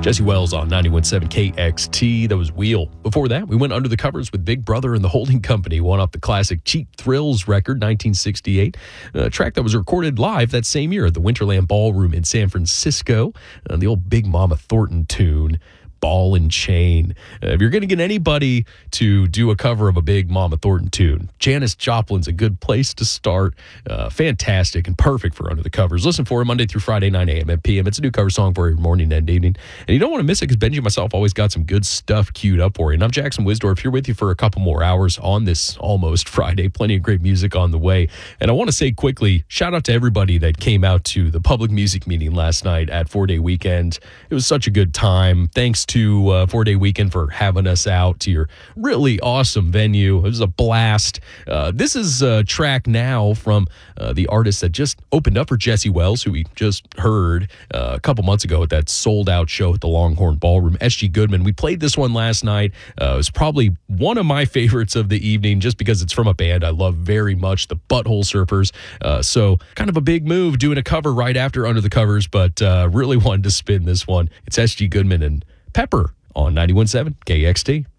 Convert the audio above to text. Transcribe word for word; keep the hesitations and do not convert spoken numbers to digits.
Jesse Wells on ninety-one point seven K X T. That was Wheel. Before that, we went under the covers with Big Brother and the Holding Company, one off the classic Cheap Thrills record, nineteen sixty-eight. A track that was recorded live that same year at the Winterland Ballroom in San Francisco. Uh, the old Big Mama Thornton tune, Ball and Chain. Uh, if you're going to get anybody to do a cover of a Big Mama Thornton tune, Janis Joplin's a good place to start. Uh, fantastic and perfect for Under the Covers. Listen for it Monday through Friday, nine a.m. and p m. It's a new cover song for every morning and evening. And you don't want to miss it because Benji and myself always got some good stuff queued up for you. And I'm Jackson Wisdorf here with you for a couple more hours on this almost Friday. Plenty of great music on the way. And I want to say quickly, shout out to everybody that came out to the public music meeting last night at Four Day Weekend. It was such a good time. Thanks to uh, Four Day Weekend for having us out to your really awesome venue. It was a blast. Uh, this is a track now from uh, the artist that just opened up for Jesse Wells, who we just heard uh, a couple months ago at that sold-out show at the Longhorn Ballroom, S G Goodman. We played this one last night. Uh, it was probably one of my favorites of the evening just because it's from a band I love very much, the Butthole Surfers. Uh, so kind of a big move doing a cover right after Under the Covers, but uh, really wanted to spin this one. It's S G Goodman and Pepper on ninety-one point seven K X T.